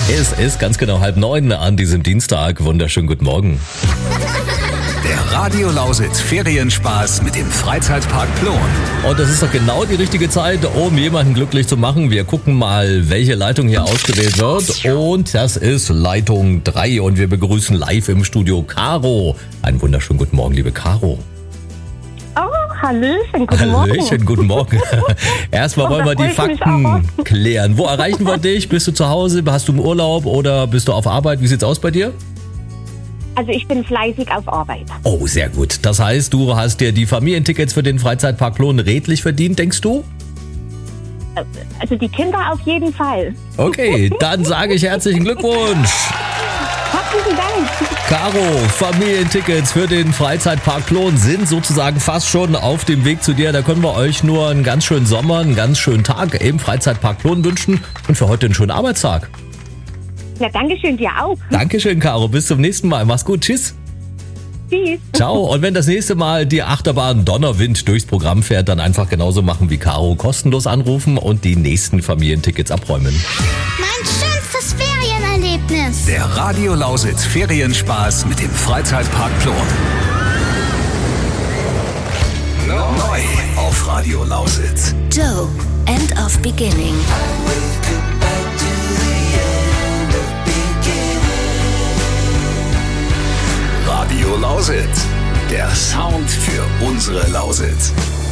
Es ist ganz genau 8:30 an diesem Dienstag. Wunderschönen guten Morgen. Der Radio Lausitz Ferienspaß mit dem Freizeitpark Plon. Und das ist doch genau die richtige Zeit, um jemanden glücklich zu machen. Wir gucken mal, welche Leitung hier ausgewählt wird. Und das ist Leitung 3. Und wir begrüßen live im Studio Caro. Einen wunderschönen guten Morgen, liebe Caro. Oh, Hallöchen, guten Morgen. Hallöchen, guten Morgen. Erstmal wollen wir die Fakten klären. Wo erreichen wir dich? Bist du zu Hause? Hast du im Urlaub oder bist du auf Arbeit? Wie sieht's aus bei dir? Also ich bin fleißig auf Arbeit. Oh, sehr gut. Das heißt, du hast dir die Familientickets für den Freizeitpark Plon redlich verdient, denkst du? Also die Kinder auf jeden Fall. Okay, dann sage ich herzlichen Glückwunsch. Herzlichen Dank. Caro, Familientickets für den Freizeitpark Plon sind sozusagen fast schon auf dem Weg zu dir. Da können wir euch nur einen ganz schönen Sommer, einen ganz schönen Tag im Freizeitpark Plon wünschen und für heute einen schönen Arbeitstag. Ja, danke schön, dir auch. Dankeschön, Caro. Bis zum nächsten Mal. Mach's gut. Tschüss. Tschüss. Ciao. Und wenn das nächste Mal die Achterbahn Donnerwind durchs Programm fährt, dann einfach genauso machen wie Caro. Kostenlos anrufen und die nächsten Familientickets abräumen. Mein schönstes Ferienerlebnis. Der Radio Lausitz Ferienspaß mit dem Freizeitpark Plon. Neu auf Radio Lausitz. Joe, End of Beginning. Radio Lausitz. Der Sound für unsere Lausitz.